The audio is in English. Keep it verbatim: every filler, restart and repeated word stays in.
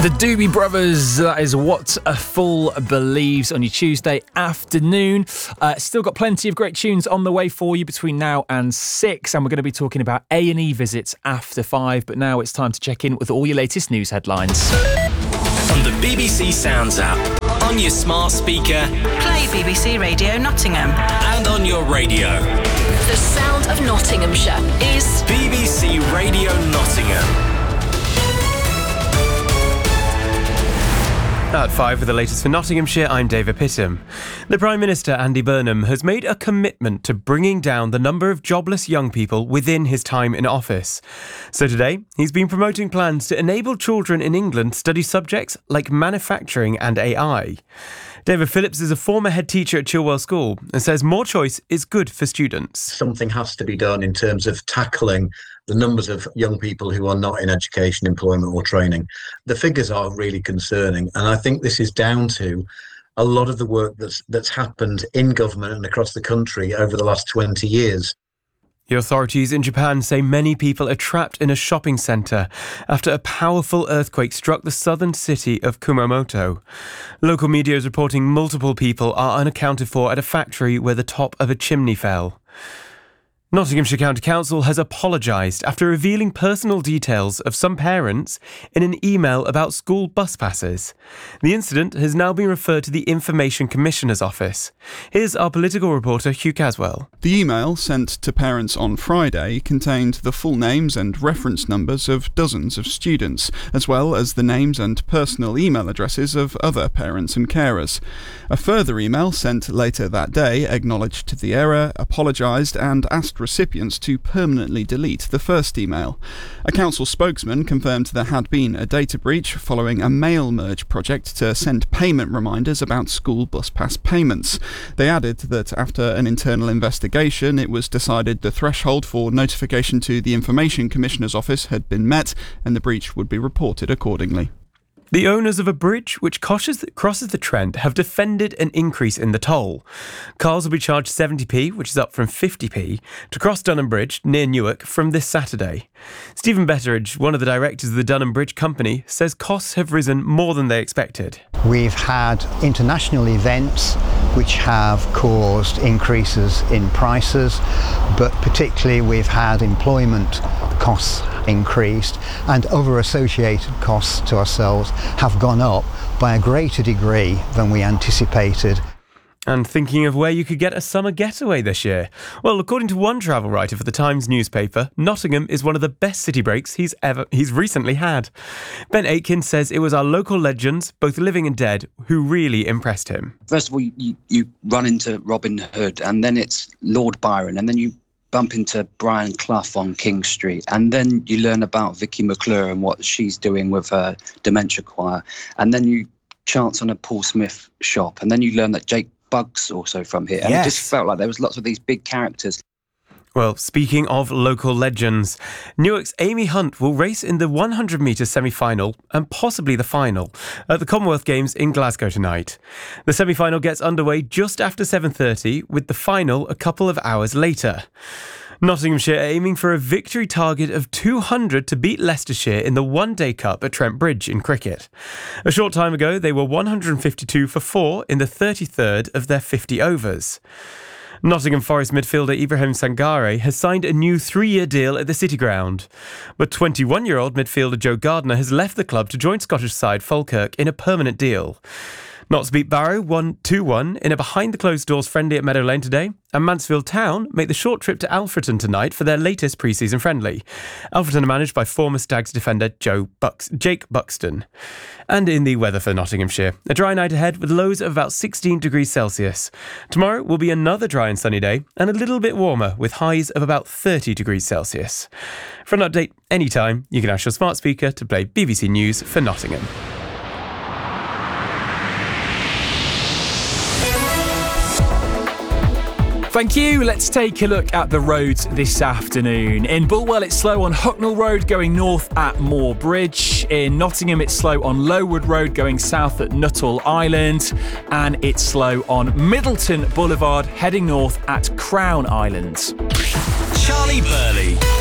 The Doobie Brothers, that is What a Fool Believes on your Tuesday afternoon. Uh, still got plenty of great tunes on the way for you between now and six, and we're going to be talking about A and E visits after five, but now it's time to check in with all your latest news headlines. On the B B C Sounds app, on your smart speaker, play B B C Radio Nottingham, and on your radio. The sound of Nottinghamshire is B B C Radio Nottingham. At five with the latest for Nottinghamshire, I'm David Pittam. The Prime Minister, Andy Burnham, has made a commitment to bringing down the number of jobless young people within his time in office. So today, he's been promoting plans to enable children in England study subjects like manufacturing and A I. David Phillips is a former head teacher at Chilwell School and says more choice is good for students. Something has to be done in terms of tackling the numbers of young people who are not in education, employment or training. The figures are really concerning, and I think this is down to a lot of the work that's that's happened in government and across the country over the last twenty years. The authorities in Japan say many people are trapped in a shopping centre after a powerful earthquake struck the southern city of Kumamoto. Local media is reporting multiple people are unaccounted for at a factory where the top of a chimney fell. Nottinghamshire County Council has apologised after revealing personal details of some parents in an email about school bus passes. The incident has now been referred to the Information Commissioner's Office. Here's our political reporter Hugh Caswell. The email sent to parents on Friday contained the full names and reference numbers of dozens of students, as well as the names and personal email addresses of other parents and carers. A further email sent later that day acknowledged the error, apologised and asked recipients to permanently delete the first email. A council spokesman confirmed there had been a data breach following a mail merge project to send payment reminders about school bus pass payments. They added that after an internal investigation, it was decided the threshold for notification to the Information Commissioner's Office had been met and the breach would be reported accordingly. The owners of a bridge which crosses the Trent have defended an increase in the toll. Cars will be charged seventy p, which is up from fifty p, to cross Dunham Bridge near Newark from this Saturday. Stephen Betteridge, one of the directors of the Dunham Bridge Company, says costs have risen more than they expected. We've had international events which have caused increases in prices, but particularly we've had employment costs increased and other associated costs to ourselves have gone up by a greater degree than we anticipated. And thinking of where you could get a summer getaway this year? Well, according to one travel writer for the Times newspaper, Nottingham is one of the best city breaks he's ever he's recently had. Ben Aitken says it was our local legends, both living and dead, who really impressed him. First of all, you, you run into Robin Hood, and then it's Lord Byron, and then you bump into Brian Clough on King Street, and then you learn about Vicky McClure and what she's doing with her dementia choir, and then you chance on a Paul Smith shop, and then you learn that Jake Bugg's also from here, and yes. It just felt like there was lots of these big characters. Well, speaking of local legends, Newark's Amy Hunt will race in the one hundred metre semi-final and possibly the final at the Commonwealth Games in Glasgow tonight. The semi-final gets underway just after seven thirty, with the final a couple of hours later. Nottinghamshire are aiming for a victory target of two hundred to beat Leicestershire in the One-Day Cup at Trent Bridge in cricket. A short time ago, they were one hundred fifty-two for four in the thirty-third of their fifty overs. Nottingham Forest midfielder Ibrahim Sangare has signed a new three-year deal at the City Ground. But twenty-one-year-old midfielder Joe Gardner has left the club to join Scottish side Falkirk in a permanent deal. Notts beat Barrow one two one in a behind-the-closed-doors friendly at Meadow Lane today, and Mansfield Town make the short trip to Alfreton tonight for their latest pre-season friendly. Alfreton are managed by former Stags defender Joe Bux- Jake Buxton. And in the weather for Nottinghamshire, a dry night ahead with lows of about sixteen degrees Celsius. Tomorrow will be another dry and sunny day, and a little bit warmer with highs of about thirty degrees Celsius. For an update anytime, you can ask your smart speaker to play B B C News for Nottingham. Thank you. Let's take a look at the roads this afternoon. In Bulwell, it's slow on Hucknall Road going north at Moor Bridge. In Nottingham, it's slow on Lowood Road going south at Nuttall Island. And it's slow on Middleton Boulevard heading north at Crown Island. Charlie Burley.